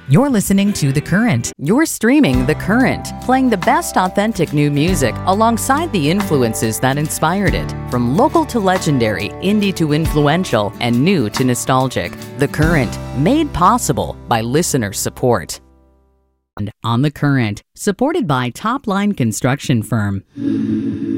You're listening to The Current. You're streaming The Current, playing the best authentic new music alongside the influences that inspired it. From local to legendary, indie to influential, and new to nostalgic. The Current, made possible by listener support. And on The Current, supported by Top Line Construction Firm.